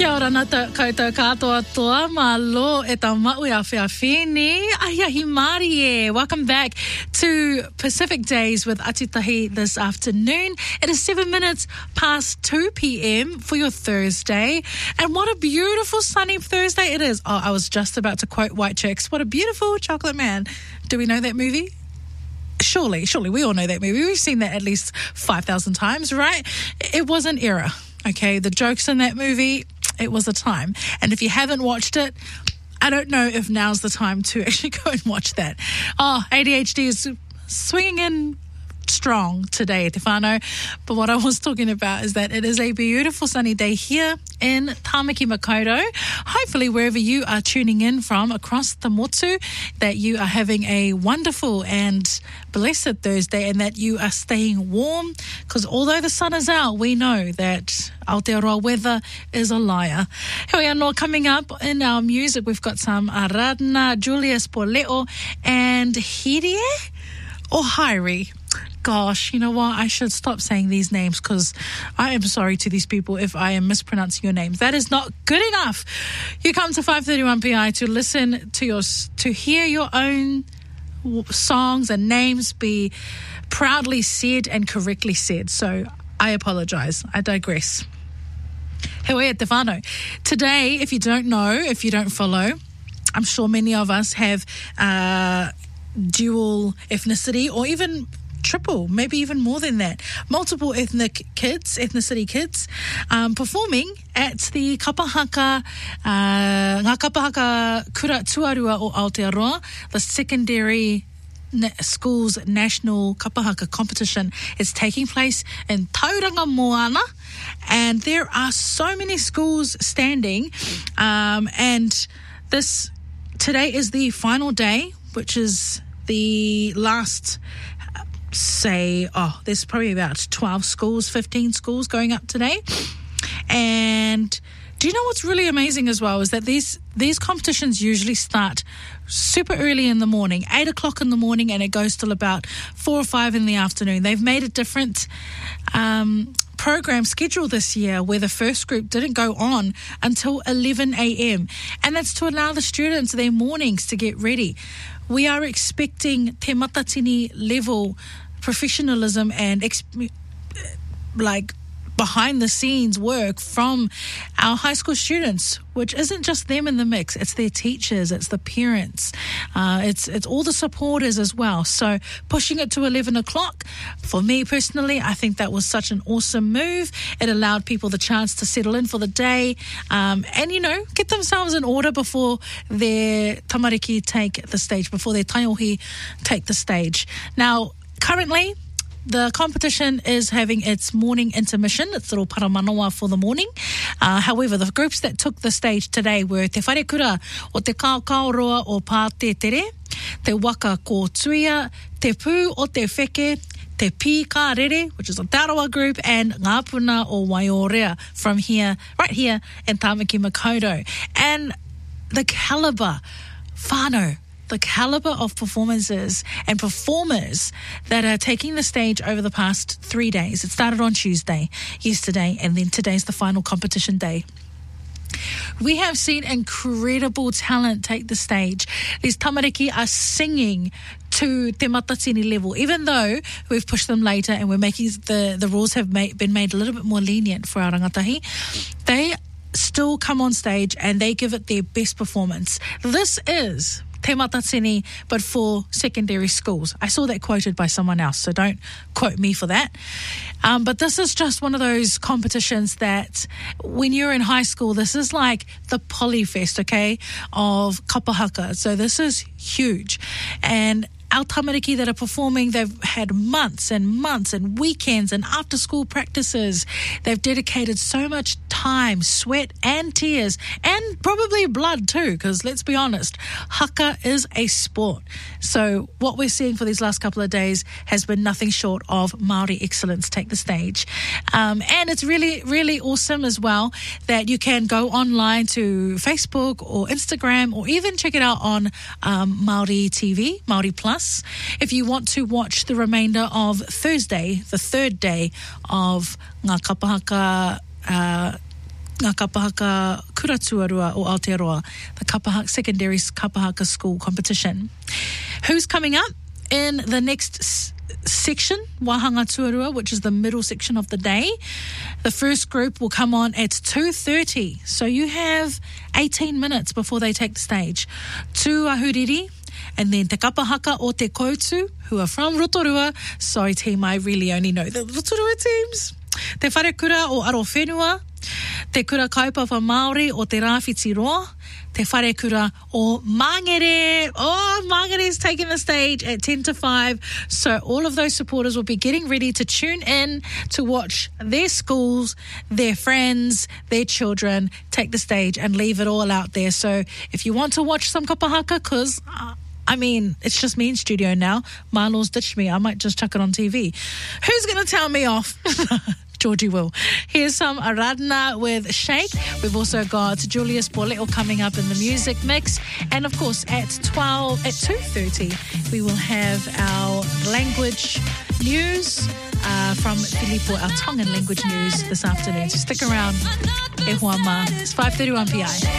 Kia ora na koutou katoa toa, malo e ta mau a whiawhine, aiahi Māori e. Welcome back to Pacific Days with Atitahi this afternoon. It is 7 minutes past 2 p.m. for your Thursday. And what a beautiful sunny Thursday it is. Oh, I was just about to quote White Chicks. What a beautiful chocolate man. Do we know that movie? Surely, we all know that movie. We've seen that at least 5,000 times, right? It was an era, okay? The jokes in that movie, it was a time. And if you haven't watched it, I don't know if now's the time to actually go and watch that. Oh, ADHD is swinging in strong today, Te Whānau. But what I was talking about is that it is a beautiful sunny day here in Tāmaki Makaurau. Hopefully wherever you are tuning in from across the motu, that you are having a wonderful and blessed Thursday and that you are staying warm, because although the sun is out, we know that Aotearoa weather is a liar. Here we are now, coming up in our music, we've got some Aradna, Julius Poleo and Hirie or Hairi. Gosh, you know what? I should stop saying these names because I am sorry to these people if I am mispronouncing your names. That is not good enough. You come to 531PI to listen to hear your own songs and names be proudly said and correctly said. So I apologize. I digress. Heoi te whānau. Today, if you don't know, if you don't follow, I'm sure many of us have dual ethnicity or even triple, maybe even more than that. Multiple ethnicity kids performing at the Kapahaka, Ngā Kapahaka Kura Tuarua o Aotearoa, the secondary schools national Kapahaka competition is taking place in Tauranga Moana, and there are so many schools standing, and today is the final day, which is the last, there's probably about 12 schools, 15 schools going up today. And do you know what's really amazing as well is that these competitions usually start super early in the morning, 8 o'clock in the morning, and it goes till about 4 or 5 in the afternoon. They've made a different program schedule this year where the first group didn't go on until 11 a.m. And that's to allow the students their mornings to get ready. We are expecting te matatini level professionalism and behind the scenes work from our high school students, which isn't just them in the mix. It's their teachers, it's the parents, it's all the supporters as well. So pushing it to 11 o'clock, for me personally, I think that was such an awesome move. It allowed people the chance to settle in for the day and, get themselves in order before their tamariki take the stage, before their taiohi take the stage. Now, currently, the competition is having its morning intermission. It's little paramanoa for the morning. However, the groups that took the stage today were Te Wharekura o Te Kaokaoroa o Pātetere, Te Waka ko Tuia, Te Pū o Te Wheke, Te Pī Kārere, which is a Tarawa group, and Ngāpuna o Waiorea from here, right here in Tāmaki Makaurau. And the calibre of performances and performers that are taking the stage over the past 3 days. It started on Tuesday, yesterday, and then today's the final competition day. We have seen incredible talent take the stage. These tamariki are singing to te matatini level, even though we've pushed them later and we're making the rules have been made a little bit more lenient for our rangatahi. They still come on stage and they give it their best performance. This is te matatini, but for secondary schools. I saw that quoted by someone else, so don't quote me for that. But this is just one of those competitions that when you're in high school, this is like the Polyfest, okay, of Kapahaka. So this is huge. And our tamariki that are performing, they've had months and months and weekends and after-school practices. They've dedicated so much time, sweat and tears, and probably blood too, because let's be honest, haka is a sport. So what we're seeing for these last couple of days has been nothing short of Māori excellence take the stage. And it's really, really awesome as well that you can go online to Facebook or Instagram or even check it out on Māori TV, Māori Plus, if you want to watch the remainder of Thursday, the third day of Ngā Kapahaka ngā kapahaka kuratuarua o Aotearoa, the secondary kapahaka school competition. Who's coming up in the next section, Wahanga Tuarua, which is the middle section of the day? The first group will come on at 2:30, so you have 18 minutes before they take the stage. Tū Ahuriri, and then Te Kapahaka o Te Koutu, who are from Rotorua. Sorry team, I really only know the Rotorua teams. Te Wharekura o Arowhenua, Te Kura Kaupapa Māori o Te Rāwhiti Roa, Te Wharekura o Mangere. Oh, Mangere is taking the stage at 10 to 5. So all of those supporters will be getting ready to tune in to watch their schools, their friends, their children take the stage and leave it all out there. So if you want to watch some kapahaka, because it's just me in studio now. Marlo's ditched me. I might just chuck it on TV. Who's going to tell me off? Georgie will. Here's some Aradna with Shake. We've also got Julius Boleo coming up in the music mix. And of course, at 2:30, we will have our language news from Filippo, our Tongan language news this afternoon. So stick around. E hoa ma. It's 5:31 p.m.